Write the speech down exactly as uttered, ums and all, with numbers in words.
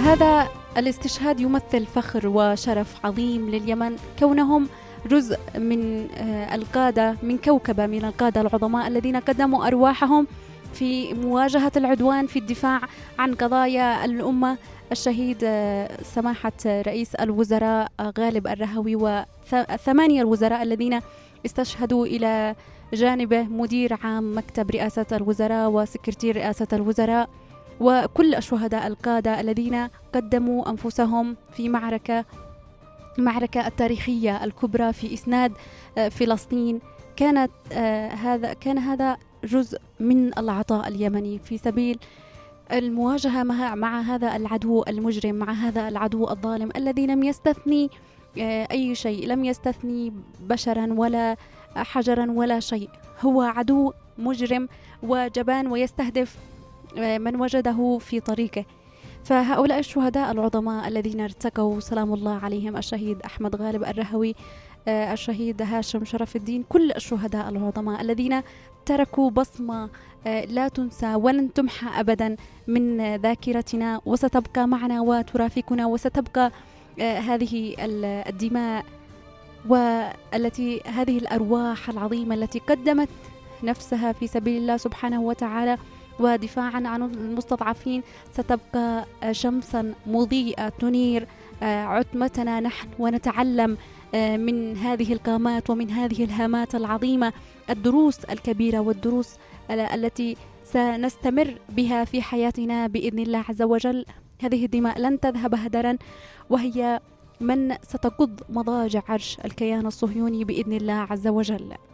هذا الاستشهاد يمثل فخر وشرف عظيم لليمن، كونهم جزء من القادة، من كوكبة من القادة العظماء الذين قدموا أرواحهم في مواجهة العدوان في الدفاع عن قضايا الأمة. الشهيد سماحة رئيس الوزراء غالب الرهوي وثمانية الوزراء الذين استشهدوا إلى جانبه مدير عام مكتب رئاسة الوزراء وسكرتير رئاسة الوزراء، وكل الشهداء القادة الذين قدموا أنفسهم في معركة المعركة التاريخية الكبرى في إسناد فلسطين. كانت هذا كان هذا جزء من العطاء اليمني في سبيل المواجهة مع, مع هذا العدو المجرم، مع هذا العدو الظالم الذي لم يستثني أي شيء، لم يستثني بشرا ولا حجرا ولا شيء. هو عدو مجرم وجبان ويستهدف من وجده في طريقه. فهؤلاء الشهداء العظماء الذين ارتكوا سلام الله عليهم، الشهيد أحمد غالب الرهوي، الشهيد هاشم شرف الدين، كل الشهداء العظماء الذين تركوا بصمة لا تنسى ولن تمحى أبدا من ذاكرتنا، وستبقى معنا وترافقنا، وستبقى هذه الدماء والتي هذه الأرواح العظيمة التي قدمت نفسها في سبيل الله سبحانه وتعالى ودفاعا عن المستضعفين، ستبقى شمسا مضيئة تنير عتمتنا نحن، ونتعلم من هذه القامات ومن هذه الهامات العظيمة الدروس الكبيرة والدروس التي سنستمر بها في حياتنا بإذن الله عز وجل. هذه الدماء لن تذهب هدرا، وهي من ستقض مضاجع عرش الكيان الصهيوني بإذن الله عز وجل.